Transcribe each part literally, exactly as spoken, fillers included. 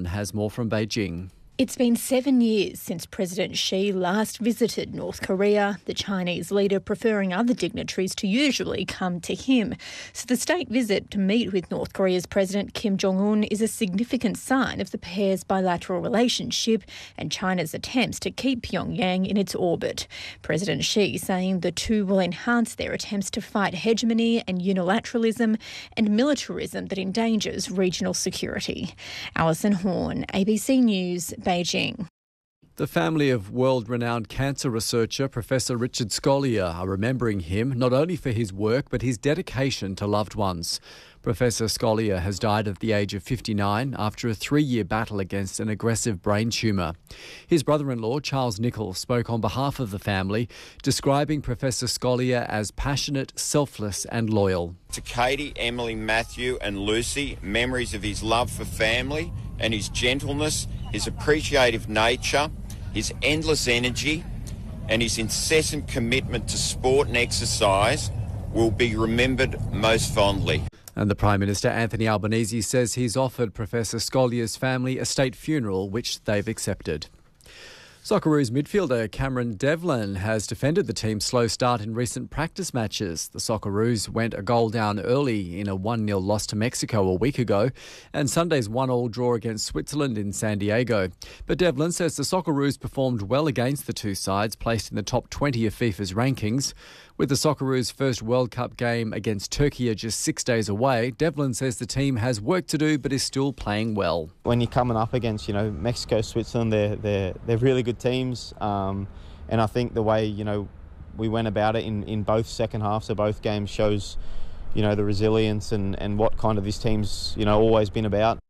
has more from Beijing. It's been seven years since President Xi last visited North Korea, the Chinese leader preferring other dignitaries to usually come to him. So the state visit to meet with North Korea's President Kim Jong-un is a significant sign of the pair's bilateral relationship and China's attempts to keep Pyongyang in its orbit. President Xi saying the two will enhance their attempts to fight hegemony and unilateralism and militarism that endangers regional security. Alison Horn, A B C News, Beijing. The family of world-renowned cancer researcher Professor Richard Scolyer are remembering him not only for his work but his dedication to loved ones. Professor Scolyer has died at the age of fifty-nine after a three-year battle against an aggressive brain tumour. His brother-in-law, Charles Nicholl, spoke on behalf of the family, describing Professor Scolyer as passionate, selfless and loyal. To Katie, Emily, Matthew and Lucy, memories of his love for family and his gentleness, his appreciative nature, his endless energy and his incessant commitment to sport and exercise will be remembered most fondly. And the Prime Minister, Anthony Albanese, says he's offered Professor Scolyer's family a state funeral, which they've accepted. Socceroos midfielder Cameron Devlin has defended the team's slow start in recent practice matches. The Socceroos went a goal down early in a one nil loss to Mexico a week ago and Sunday's one all draw against Switzerland in San Diego. But Devlin says the Socceroos performed well against the two sides, placed in the top twenty of FIFA's rankings. With the Socceroos' first World Cup game against Turkey just six days away, Devlin says the team has work to do but is still playing well. When you're coming up against, you know, Mexico, Switzerland, they're they're they're really good teams, um, and I think the way, you know, we went about it in, in both second halves of both games shows, you know, the resilience and, and what kind of this team's, you know, always been about.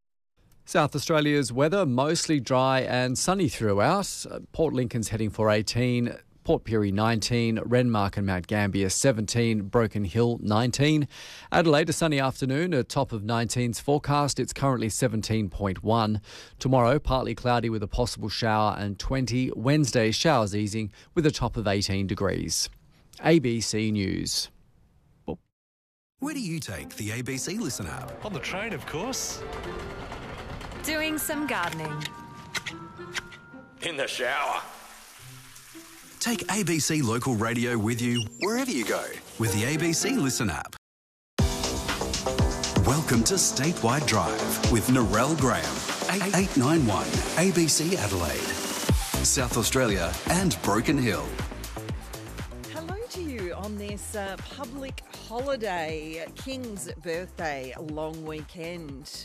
South Australia's weather mostly dry and sunny throughout. Port Lincoln's heading for eighteen. Port Pirie nineteen, Renmark and Mount Gambier seventeen, Broken Hill nineteen. Adelaide, a sunny afternoon, a top of nineteen's forecast. It's currently seventeen point one. Tomorrow, partly cloudy with a possible shower and twenty. Wednesday, showers easing with a top of eighteen degrees. A B C News. Where do you take the A B C Listen app? On the train, of course. Doing some gardening. In the shower. Take A B C Local Radio with you wherever you go with the A B C Listen app. Welcome to Statewide Drive with Narelle Graham, eight nine one A B C Adelaide, South Australia and Broken Hill. Hello to you on this uh, public holiday, King's birthday long weekend.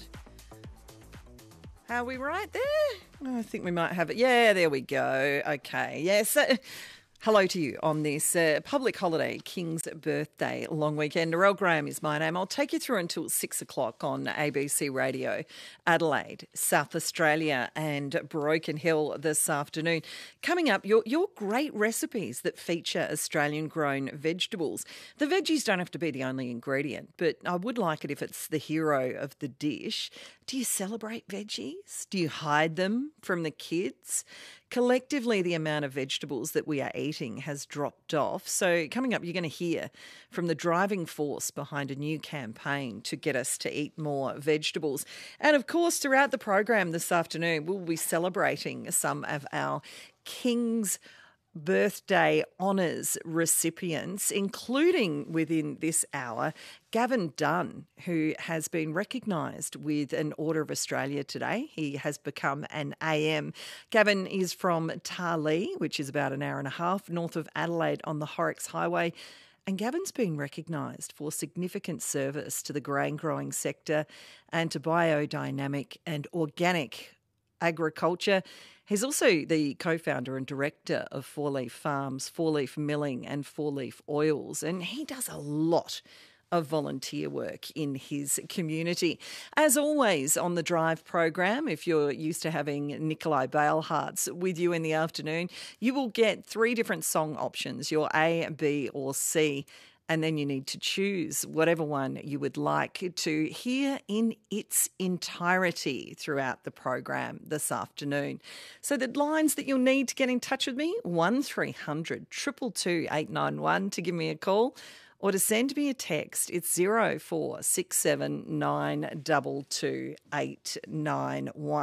Are we right there? Oh, I think we might have it. Yeah, there we go. Okay. Yes. Uh, hello to you on this uh, public holiday, King's birthday long weekend. Narelle Graham is my name. I'll take you through until six o'clock on A B C Radio, Adelaide, South Australia and Broken Hill this afternoon. Coming up, your, your great recipes that feature Australian-grown vegetables. The veggies don't have to be the only ingredient, but I would like it if it's the hero of the dish. Do you celebrate veggies? Do you hide them from the kids? Collectively, the amount of vegetables that we are eating has dropped off. So coming up, you're going to hear from the driving force behind a new campaign to get us to eat more vegetables. And of course, throughout the program this afternoon, we'll be celebrating some of our King's birthday honours recipients, including within this hour, Gavin Dunn, who has been recognised with an Order of Australia today. He has become an A M. Gavin is from Tarlee, which is about an hour and a half north of Adelaide on the Horrocks Highway. And Gavin's been recognised for significant service to the grain growing sector and to biodynamic and organic agriculture. He's also the co-founder and director of Four Leaf Farms, Four Leaf Milling and Four Leaf Oils, and he does a lot of volunteer work in his community. As always on the Drive program, if you're used to having Nikolai Balehartz with you in the afternoon, you will get three different song options, your A, B or C. And then you need to choose whatever one you would like to hear in its entirety throughout the program this afternoon. So the lines that you'll need to get in touch with me, one three hundred two two two eight nine one to give me a call, or to send me a text, it's zero four six seven nine two two eight nine one.